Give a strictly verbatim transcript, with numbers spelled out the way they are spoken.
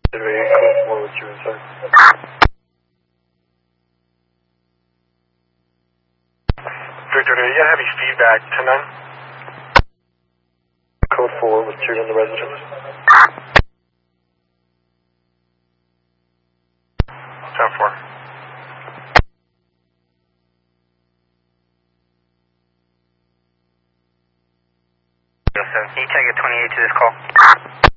Code four with you inside. Victor, do you have any feedback? ten nine? Code four with two in the residence. ten four. Can you take a twenty-eight to this call?